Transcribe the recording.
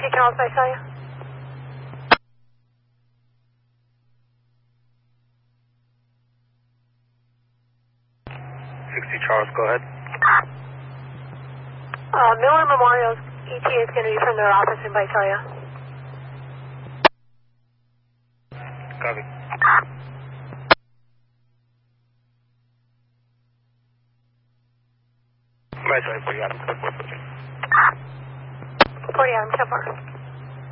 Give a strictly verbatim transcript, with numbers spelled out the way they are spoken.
sixty Charles Visalia. sixty Charles, go ahead. Uh, Miller Memorial's E T A is going to be from their office in Visalia. Copy. Visalia, forty Adam. forty Adam, so far.